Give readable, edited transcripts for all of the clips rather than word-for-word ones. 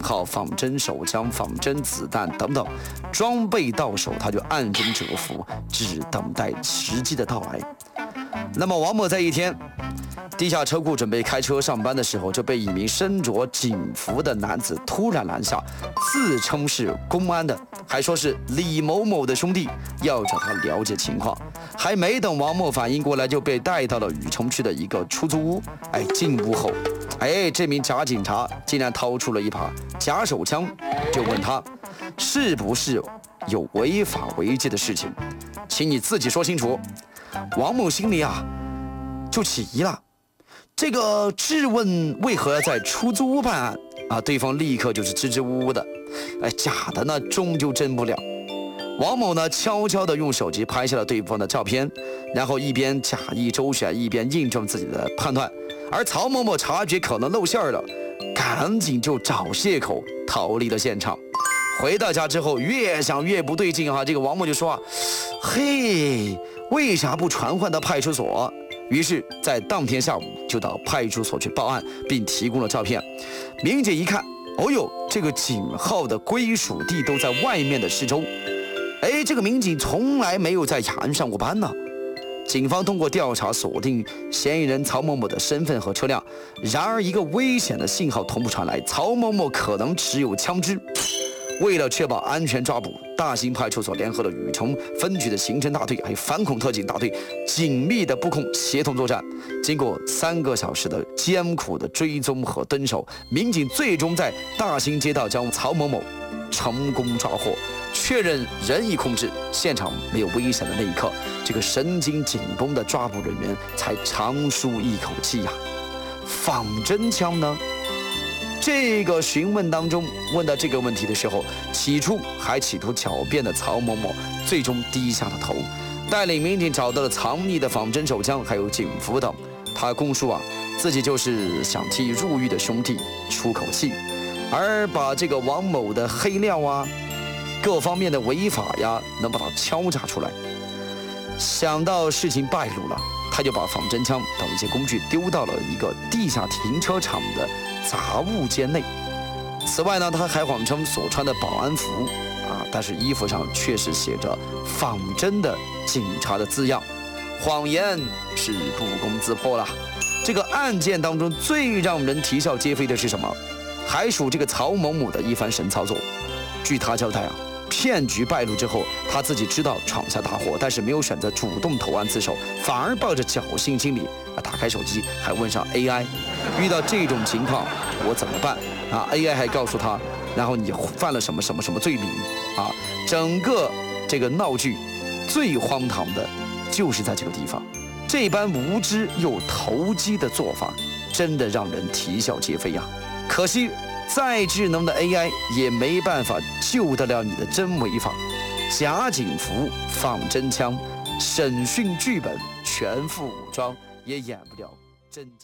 号、仿真手枪、仿真子弹等等，装备到手他就暗中蛰伏，只等待时机的到来。那么王某在一天地下车库准备开车上班的时候，就被一名身着警服的男子突然拦下，自称是公安的，还说是李某某的兄弟，要找他了解情况。还没等王某反应过来，就被带到了禹城区的一个出租屋。进屋后，这名假警察竟然掏出了一把假手枪，就问他是不是有违法违纪的事情，请你自己说清楚。王某心里就起疑了，这个质问为何要在出租屋办案对方立刻就是支支吾吾的，假的呢终究真不了。王某呢悄悄地用手机拍下了对方的照片，然后一边假意周旋，一边印证自己的判断。而曹某某察觉可能露馅了，赶紧就找借口逃离了现场。回到家之后，越想越不对劲这个王某就说嘿，为啥不传唤到派出所？于是，在当天下午就到派出所去报案，并提供了照片。民警一看，这个警号的归属地都在外面的市州。这个民警从来没有在雅安上过班呢。警方通过调查锁定嫌疑人曹某某的身份和车辆，然而一个危险的信号同步传来，曹某某可能持有枪支。为了确保安全抓捕，大兴派出所联合了禹城分局的刑侦大队，还有反恐特警大队，紧密的布控协同作战。经过3个小时的艰苦的追踪和蹲守，民警最终在大兴街道将曹某某成功抓获，确认人已控制，现场没有危险的那一刻，这个神经紧绷的抓捕人员才长舒一口气仿真枪呢？这个询问当中问到这个问题的时候，起初还企图狡辩的曹某某最终低下了头，带领民警找到了藏匿的仿真手枪还有警服等。他供述自己就是想替入狱的兄弟出口气，而把这个王某的黑料各方面的违法能把它敲诈出来。想到事情败露了，他就把仿真枪等一些工具丢到了一个地下停车场的杂物间内。此外呢，他还谎称所穿的保安服但是衣服上确实写着仿真的警察的字样，谎言是不攻自破了。这个案件当中最让人啼笑皆非的是什么？还属这个曹某某的一番神操作。据他交代骗局败露之后，他自己知道闯下大祸，但是没有选择主动投案自首，反而抱着侥幸心理打开手机，还问上 AI， 遇到这种情况我怎么办？AI 还告诉他，然后你犯了什么什么什么罪名整个这个闹剧最荒唐的就是在这个地方，这般无知又投机的做法，真的让人啼笑皆非可惜再智能的 AI 也没办法救得了你的真违法。假警服、仿真枪、审讯剧本、全副武装，也演不了真警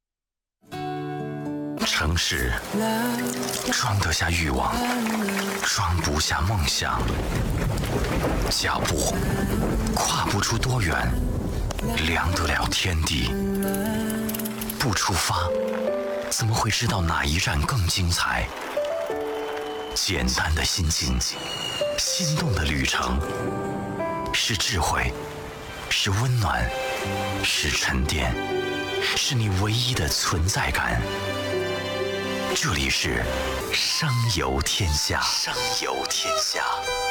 察。 城市装得下欲望，装不下梦想。脚步跨不出多远，量得了天地。不出发，怎么会知道哪一站更精彩？简单的心境，心动的旅程，是智慧，是温暖，是沉淀，是你唯一的存在感。这里是声游天下，声游天下。